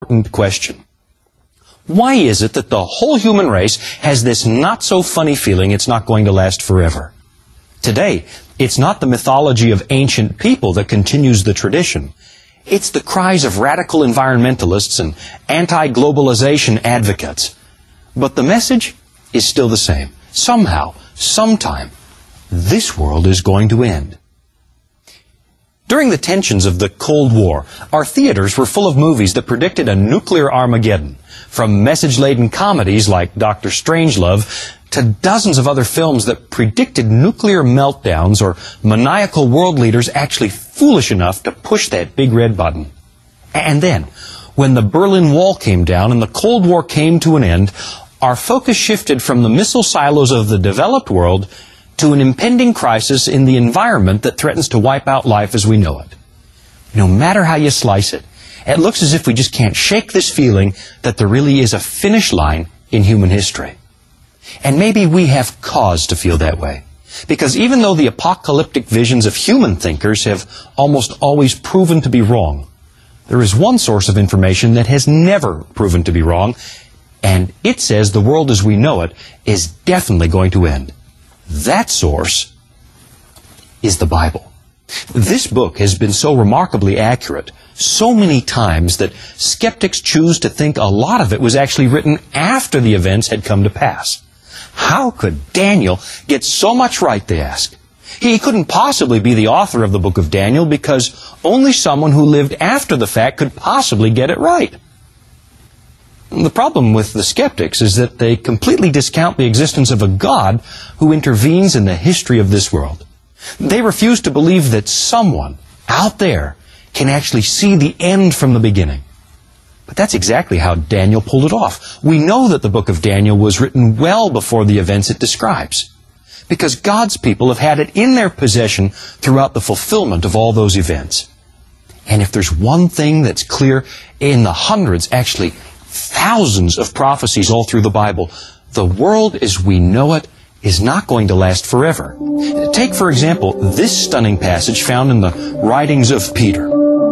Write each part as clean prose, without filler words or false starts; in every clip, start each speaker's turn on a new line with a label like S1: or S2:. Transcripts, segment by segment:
S1: important question. Why is it that the whole human race has this not-so-funny feeling it's not going to last forever? Today, it's not the mythology of ancient people that continues the tradition. It's the cries of radical environmentalists and anti-globalization advocates. But the message is still the same. Somehow, sometime, this world is going to end. During the tensions of the Cold War, our theaters were full of movies that predicted a nuclear Armageddon, from message-laden comedies like Dr. Strangelove to dozens of other films that predicted nuclear meltdowns or maniacal world leaders actually foolish enough to push that big red button. And then, when the Berlin Wall came down and the Cold War came to an end, our focus shifted from the missile silos of the developed world to an impending crisis in the environment that threatens to wipe out life as we know it. No matter how you slice it, it looks as if we just can't shake this feeling that there really is a finish line in human history. And maybe we have cause to feel that way. Because even though the apocalyptic visions of human thinkers have almost always proven to be wrong, there is one source of information that has never proven to be wrong, and it says the world as we know it is definitely going to end. That source is the Bible. This book has been so remarkably accurate so many times that skeptics choose to think a lot of it was actually written after the events had come to pass. How could Daniel get so much right, they ask? He couldn't possibly be the author of the book of Daniel because only someone who lived after the fact could possibly get it right. The problem with the skeptics is that they completely discount the existence of a God who intervenes in the history of this world. They refuse to believe that someone out there can actually see the end from the beginning. But that's exactly how Daniel pulled it off. We know that the book of Daniel was written well before the events it describes, because God's people have had it in their possession throughout the fulfillment of all those events. And if there's one thing that's clear in the hundreds, actually thousands of prophecies all through the Bible, the world as we know it is not going to last forever. Take, for example, this stunning passage found in the writings of Peter.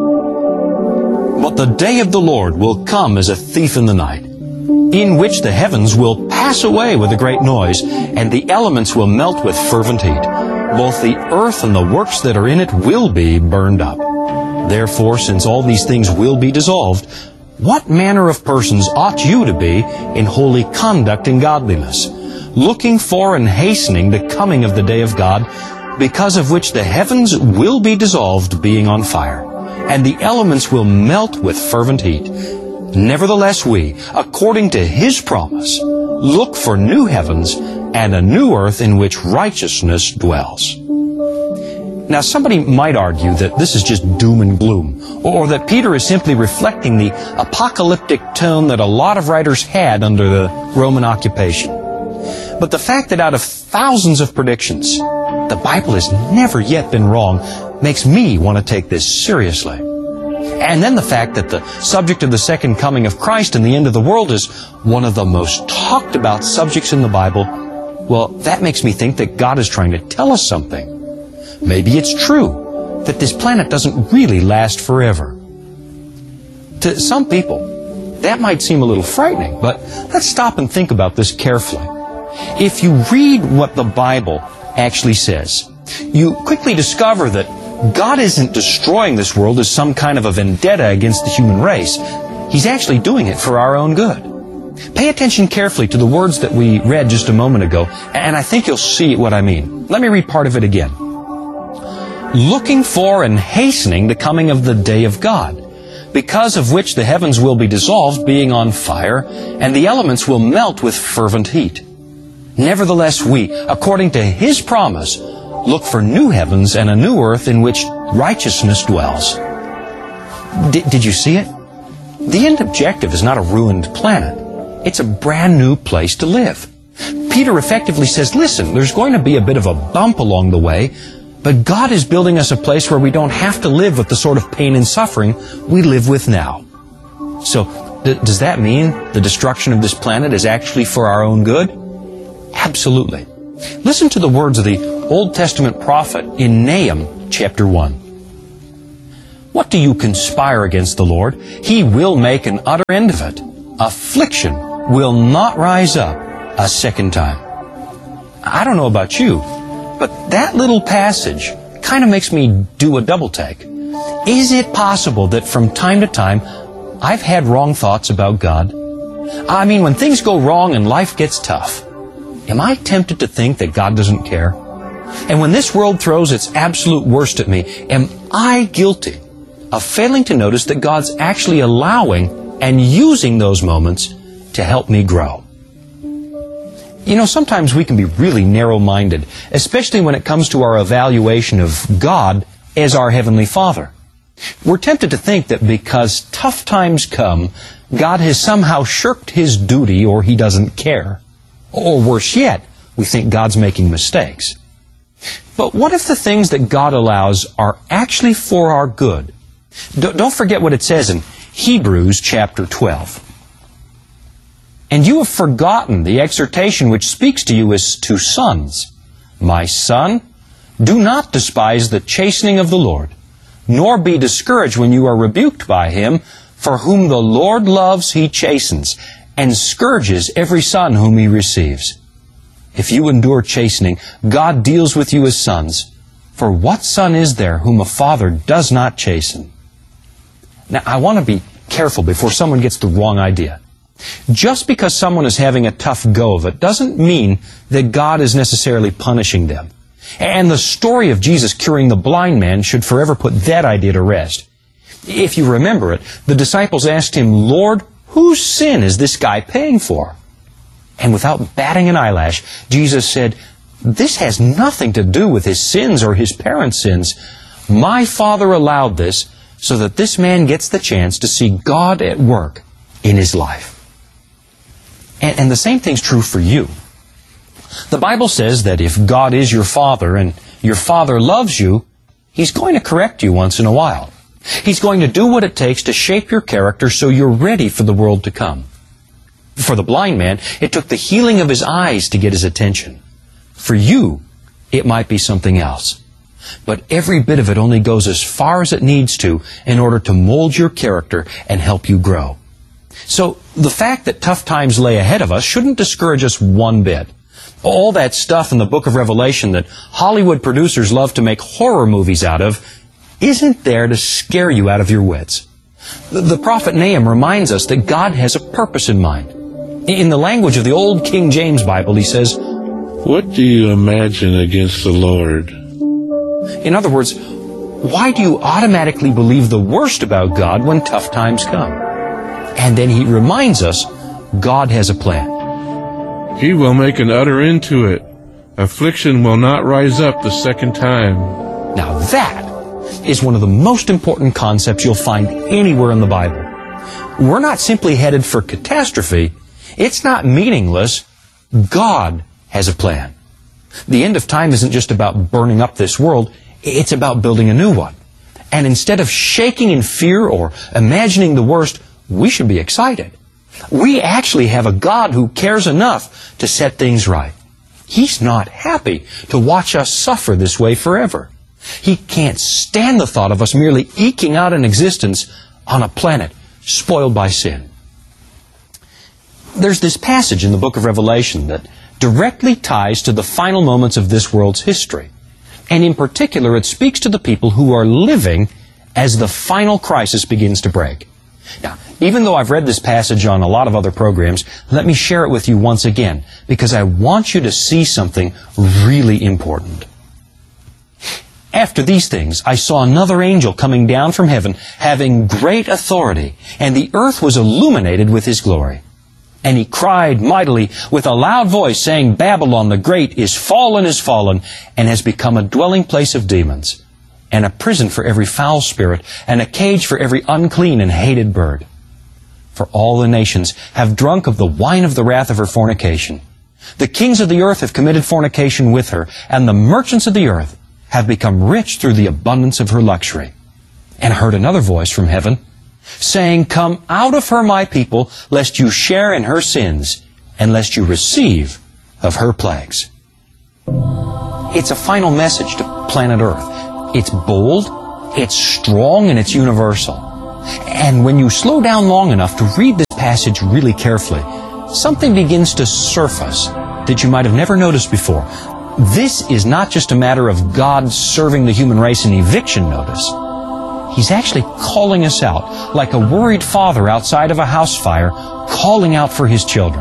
S1: But the day of the Lord will come as a thief in the night, in which the heavens will pass away with a great noise, and the elements will melt with fervent heat. Both the earth and the works that are in it will be burned up. Therefore, since all these things will be dissolved, what manner of persons ought you to be in holy conduct and godliness, looking for and hastening the coming of the day of God, because of which the heavens will be dissolved, being on fire, and the elements will melt with fervent heat. Nevertheless we, according to His promise, look for new heavens and a new earth in which righteousness dwells. Now, somebody might argue that this is just doom and gloom, or that Peter is simply reflecting the apocalyptic tone that a lot of writers had under the Roman occupation. But the fact that out of thousands of predictions, the Bible has never yet been wrong makes me want to take this seriously. And then the fact that the subject of the second coming of Christ and the end of the world is one of the most talked about subjects in the Bible, well, that makes me think that God is trying to tell us something. Maybe it's true that this planet doesn't really last forever. To some people, that might seem a little frightening, but let's stop and think about this carefully. If you read what the Bible actually says, you quickly discover that God isn't destroying this world as some kind of a vendetta against the human race. He's actually doing it for our own good. Pay attention carefully to the words that we read just a moment ago, and I think you'll see what I mean. Let me read part of it again. Looking for and hastening the coming of the day of God, because of which the heavens will be dissolved, being on fire, and the elements will melt with fervent heat. Nevertheless we, according to His promise, look for new heavens and a new earth in which righteousness dwells. Did you see it? The end objective is not a ruined planet. It's a brand new place to live. Peter effectively says, listen, there's going to be a bit of a bump along the way, but God is building us a place where we don't have to live with the sort of pain and suffering we live with now. So, does that mean the destruction of this planet is actually for our own good? Absolutely. Listen to the words of the Old Testament prophet in Nahum chapter 1. What do you conspire against the Lord? He will make an utter end of it. Affliction will not rise up a second time. I don't know about you, but that little passage kind of makes me do a double take. Is it possible that from time to time I've had wrong thoughts about God? I mean, when things go wrong and life gets tough, am I tempted to think that God doesn't care? And when this world throws its absolute worst at me, am I guilty of failing to notice that God's actually allowing and using those moments to help me grow? You know, sometimes we can be really narrow-minded, especially when it comes to our evaluation of God as our Heavenly Father. We're tempted to think that because tough times come, God has somehow shirked His duty or He doesn't care. Or worse yet, we think God's making mistakes. But what if the things that God allows are actually for our good? Don't forget what it says in Hebrews chapter 12. And you have forgotten the exhortation which speaks to you as to sons. My son, do not despise the chastening of the Lord, nor be discouraged when you are rebuked by Him, for whom the Lord loves He chastens, and scourges every son whom He receives. If you endure chastening, God deals with you as sons. For what son is there whom a father does not chasten? Now, I want to be careful before someone gets the wrong idea. Just because someone is having a tough go of it doesn't mean that God is necessarily punishing them. And the story of Jesus curing the blind man should forever put that idea to rest. If you remember it, the disciples asked Him, Lord, whose sin is this guy paying for? And without batting an eyelash, Jesus said, this has nothing to do with his sins or his parents' sins. My Father allowed this so that this man gets the chance to see God at work in his life. And the same thing's true for you. The Bible says that if God is your Father and your Father loves you, He's going to correct you once in a while. He's going to do what it takes to shape your character so you're ready for the world to come. For the blind man, it took the healing of his eyes to get his attention. For you, it might be something else. But every bit of it only goes as far as it needs to in order to mold your character and help you grow. So the fact that tough times lay ahead of us shouldn't discourage us one bit. All that stuff in the book of Revelation that Hollywood producers love to make horror movies out of isn't there to scare you out of your wits. The prophet Nahum reminds us that God has a purpose in mind. In the language of the old King James Bible, he says,
S2: what do you imagine against the Lord?
S1: In other words, why do you automatically believe the worst about God when tough times come? And then he reminds us, God has a plan.
S2: He will make an utter end to it. Affliction will not rise up the second time.
S1: Now that is one of the most important concepts you'll find anywhere in the Bible. We're not simply headed for catastrophe. It's not meaningless. God has a plan. The end of time isn't just about burning up this world. It's about building a new one. And instead of shaking in fear or imagining the worst, we should be excited. We actually have a God who cares enough to set things right. He's not happy to watch us suffer this way forever. He can't stand the thought of us merely eking out an existence on a planet spoiled by sin. There's this passage in the book of Revelation that directly ties to the final moments of this world's history. And in particular, it speaks to the people who are living as the final crisis begins to break. Now, even though I've read this passage on a lot of other programs, let me share it with you once again, because I want you to see something really important. After these things, I saw another angel coming down from heaven, having great authority, and the earth was illuminated with his glory. And he cried mightily with a loud voice, saying, Babylon the Great is fallen, and has become a dwelling place of demons, and a prison for every foul spirit, and a cage for every unclean and hated bird. For all the nations have drunk of the wine of the wrath of her fornication. The kings of the earth have committed fornication with her, and the merchants of the earth have become rich through the abundance of her luxury. And I heard another voice from heaven, saying, Come out of her, my people, lest you share in her sins, and lest you receive of her plagues. It's a final message to planet Earth. It's bold, It's strong and it's universal. And when you slow down long enough to read this passage really carefully, something begins to surface that you might have never noticed before. This is not just a matter of God serving the human race an eviction notice. He's actually calling us out, like a worried father outside of a house fire, calling out for his children.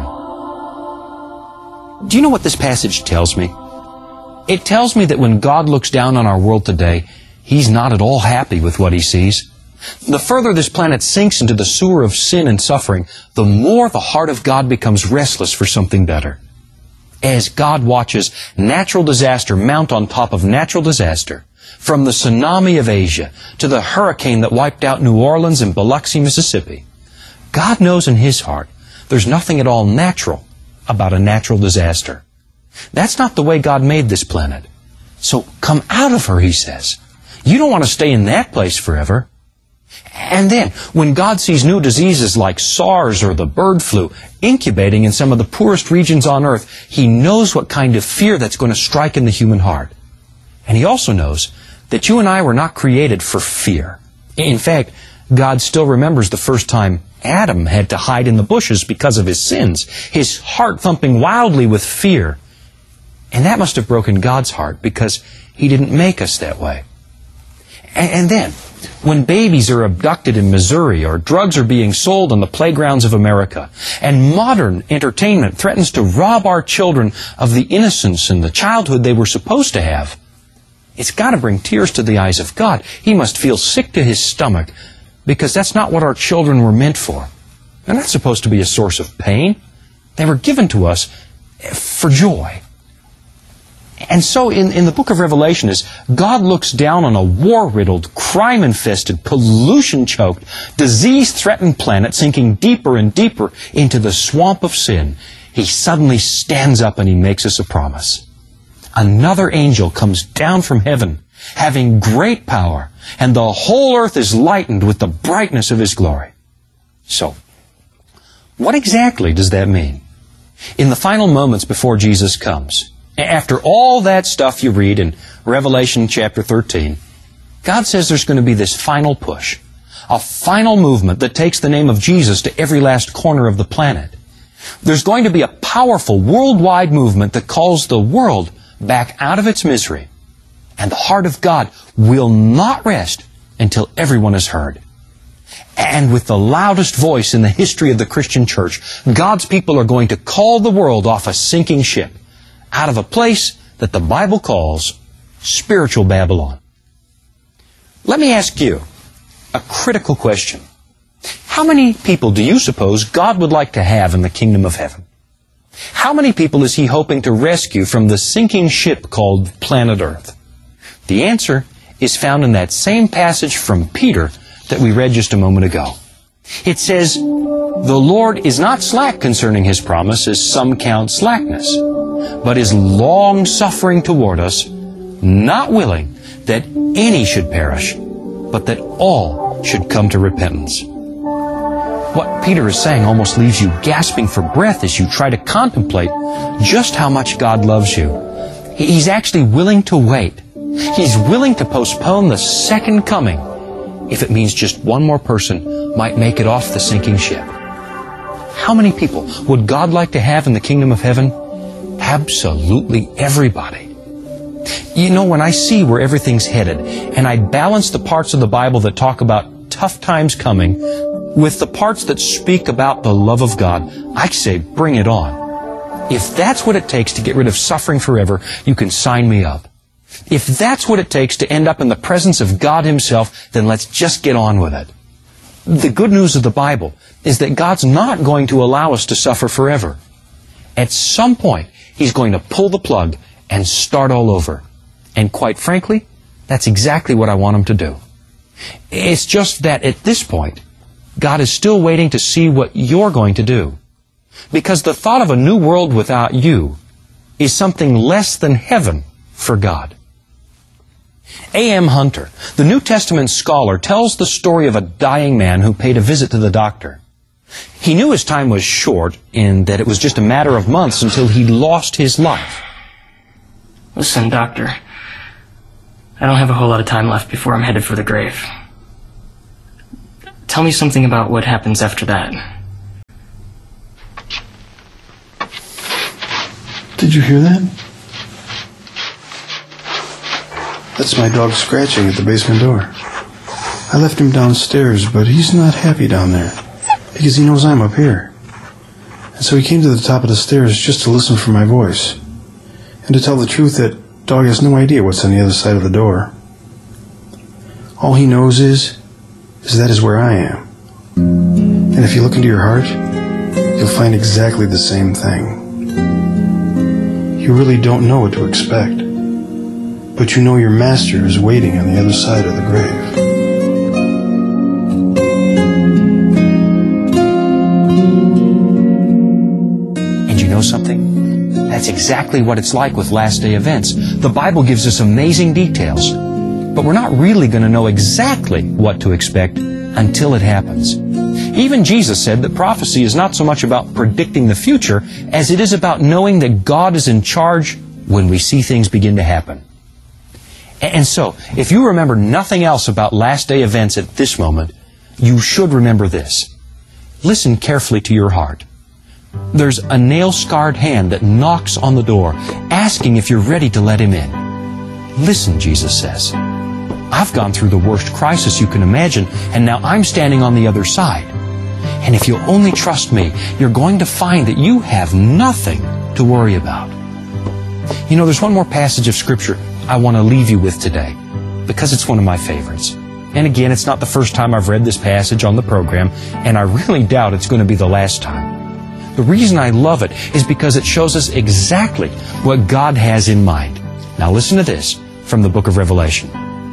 S1: Do you know what this passage tells me? It tells me that when God looks down on our world today, He's not at all happy with what He sees. The further this planet sinks into the sewer of sin and suffering, the more the heart of God becomes restless for something better. As God watches natural disaster mount on top of natural disaster, from the tsunami of Asia to the hurricane that wiped out New Orleans and Biloxi, Mississippi, God knows in His heart there's nothing at all natural about a natural disaster. That's not the way God made this planet. So come out of her, He says. You don't want to stay in that place forever. And then, when God sees new diseases like SARS or the bird flu incubating in some of the poorest regions on earth, He knows what kind of fear that's going to strike in the human heart. And He also knows that you and I were not created for fear. In fact, God still remembers the first time Adam had to hide in the bushes because of his sins, his heart thumping wildly with fear. And that must have broken God's heart because He didn't make us that way. And then, when babies are abducted in Missouri or drugs are being sold on the playgrounds of America, and modern entertainment threatens to rob our children of the innocence and the childhood they were supposed to have, it's got to bring tears to the eyes of God. He must feel sick to His stomach because that's not what our children were meant for. They're not supposed to be a source of pain. They were given to us for joy. And so in the book of Revelation, as God looks down on a war-riddled, crime-infested, pollution-choked, disease-threatened planet sinking deeper and deeper into the swamp of sin, He suddenly stands up and He makes us a promise. Another angel comes down from heaven, having great power, and the whole earth is lightened with the brightness of His glory. So, what exactly does that mean? In the final moments before Jesus comes, after all that stuff you read in Revelation chapter 13, God says there's going to be this final push, a final movement that takes the name of Jesus to every last corner of the planet. There's going to be a powerful worldwide movement that calls the world back out of its misery. And the heart of God will not rest until everyone is heard. And with the loudest voice in the history of the Christian church, God's people are going to call the world off a sinking ship, out of a place that the Bible calls spiritual Babylon. Let me ask you a critical question. How many people do you suppose God would like to have in the kingdom of heaven? How many people is He hoping to rescue from the sinking ship called planet Earth? The answer is found in that same passage from Peter that we read just a moment ago. It says, "The Lord is not slack concerning His promise, as some count slackness, but is long-suffering toward us, not willing that any should perish, but that all should come to repentance." What Peter is saying almost leaves you gasping for breath as you try to contemplate just how much God loves you. He's actually willing to wait. He's willing to postpone the second coming if it means just one more person might make it off the sinking ship. How many people would God like to have in the kingdom of heaven? Absolutely everybody. You know, when I see where everything's headed, and I balance the parts of the Bible that talk about tough times coming with the parts that speak about the love of God, I say, bring it on. If that's what it takes to get rid of suffering forever, you can sign me up. If that's what it takes to end up in the presence of God Himself, then let's just get on with it. The good news of the Bible is that God's not going to allow us to suffer forever. At some point, He's going to pull the plug and start all over. And quite frankly, that's exactly what I want Him to do. It's just that at this point, God is still waiting to see what you're going to do. Because the thought of a new world without you is something less than heaven for God. A.M. Hunter, the New Testament scholar, tells the story of a dying man who paid a visit to the doctor. He knew his time was short and that it was just a matter of months until he lost his life.
S3: Listen, doctor, I don't have a whole lot of time left before I'm headed for the grave. Tell me something about what happens after that.
S4: Did you hear that? That's my dog scratching at the basement door. I left him downstairs, but he's not happy down there because he knows I'm up here. And so he came to the top of the stairs just to listen for my voice. And to tell the truth, that dog has no idea what's on the other side of the door. All he knows is that is where I am. And if you look into your heart, you'll find exactly the same thing. You really don't know what to expect, but you know your master is waiting on the other side of the grave.
S1: And you know something? That's exactly what it's like with last day events. The Bible gives us amazing details, but we're not really going to know exactly what to expect until it happens. Even Jesus said that prophecy is not so much about predicting the future as it is about knowing that God is in charge when we see things begin to happen. And so, if you remember nothing else about last day events at this moment, you should remember this. Listen carefully to your heart. There's a nail-scarred hand that knocks on the door, asking if you're ready to let him in. Listen, Jesus says. I've gone through the worst crisis you can imagine, and now I'm standing on the other side. And if you'll only trust me, you're going to find that you have nothing to worry about. You know, there's one more passage of Scripture I want to leave you with today, because it's one of my favorites. And again, it's not the first time I've read this passage on the program, and I really doubt it's going to be the last time. The reason I love it is because it shows us exactly what God has in mind. Now listen to this from the book of Revelation.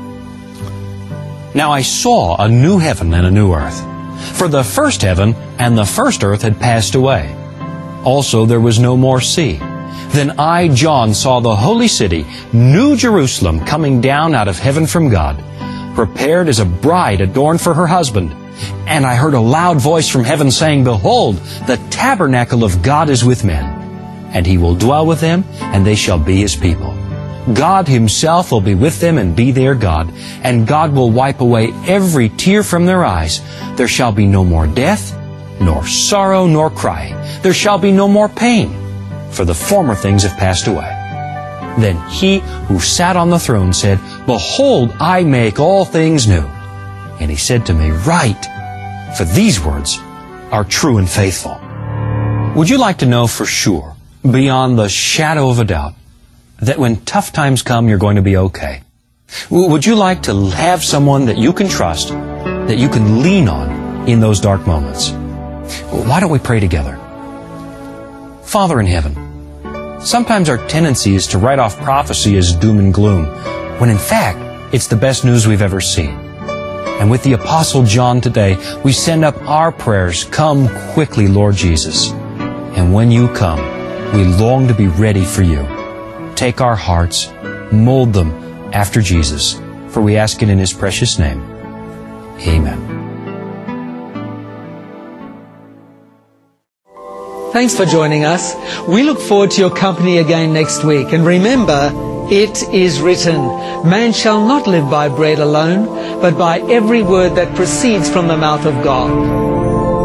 S1: Now I saw a new heaven and a new earth. For the first heaven and the first earth had passed away. Also there was no more sea. Then I, John, saw the holy city, New Jerusalem, coming down out of heaven from God, prepared as a bride adorned for her husband. And I heard a loud voice from heaven saying, Behold, the tabernacle of God is with men, and He will dwell with them, and they shall be His people. God Himself will be with them and be their God, and God will wipe away every tear from their eyes. There shall be no more death, nor sorrow, nor crying. There shall be no more pain, for the former things have passed away. Then He who sat on the throne said, Behold, I make all things new. And He said to me, Write, for these words are true and faithful. Would you like to know for sure, beyond the shadow of a doubt, that when tough times come, you're going to be okay? Would you like to have someone that you can trust, that you can lean on in those dark moments? Why don't we pray together? Father in heaven, sometimes our tendency is to write off prophecy as doom and gloom, when in fact, it's the best news we've ever seen. And with the Apostle John today, we send up our prayers, Come quickly, Lord Jesus. And when you come, we long to be ready for you. Take our hearts, mold them after Jesus, for we ask it in His precious name. Amen.
S5: Thanks for joining us. We look forward to your company again next week. And remember, it is written, Man shall not live by bread alone, but by every word that proceeds from the mouth of God.